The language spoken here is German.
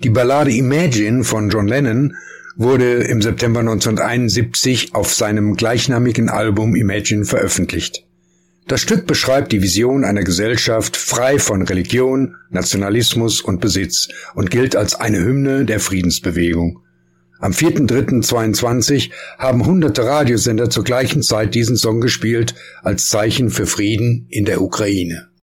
Die Ballade Imagine von John Lennon wurde im September 1971 auf seinem gleichnamigen Album Imagine veröffentlicht. Das Stück beschreibt die Vision einer Gesellschaft frei von Religion, Nationalismus und Besitz und gilt als eine Hymne der Friedensbewegung. Am 4.3.22 haben hunderte Radiosender zur gleichen Zeit diesen Song gespielt, als Zeichen für Frieden in der Ukraine.